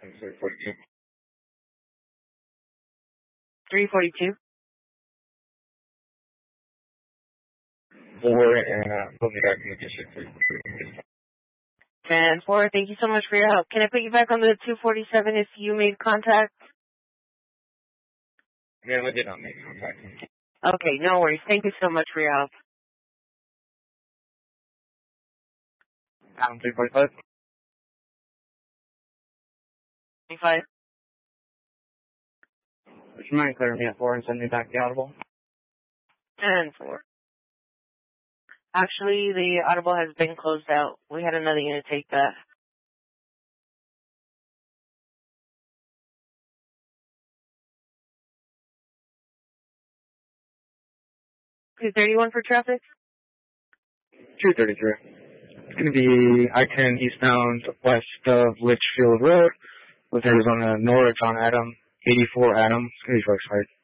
342. 342. 4 and put me back in the district. 10-4. Thank you so much for your help. Can I put you back on the 247 if you made contact? Yeah, I did not make contact. Okay, no worries. Thank you so much for your help. 345. 25. Would you mind clearing me at 4 and send me back the audible? 10-4. Actually, the audible has been closed out. We had another unit take that. 231 for traffic? 233. It's going to be I-10 eastbound west of Litchfield Road with Arizona Norwich on Adam, 84 Adam. It's going to be for expired.